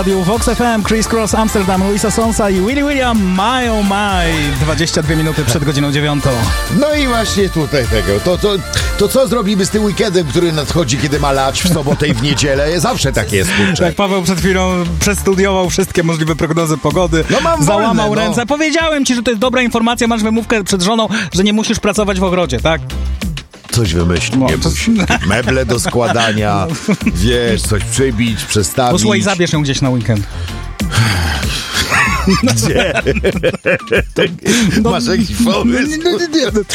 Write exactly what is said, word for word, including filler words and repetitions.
Vox F M, Chris Cross, Amsterdam, Luisa Sonsa i Willy William, My oh my, dwadzieścia dwie minuty przed godziną dziewiątą. No i właśnie tutaj tego, to, to, to co zrobimy z tym weekendem, który nadchodzi, kiedy ma lać w sobotę i w niedzielę? Zawsze tak jest, kurczę. Tak, Paweł przed chwilą przestudiował wszystkie możliwe prognozy pogody, no mam załamał wolne, ręce. No. Powiedziałem ci, że to jest dobra informacja, masz wymówkę przed żoną, że nie musisz pracować w ogrodzie, tak? Coś wymyślić, No, nie to... musi. Meble do składania, wiesz, coś przybić, przestawić. Posłuchaj, zabierz ją gdzieś na weekend. Gdzie? No, Masz jakiś pomysł? Nie, nie, nie.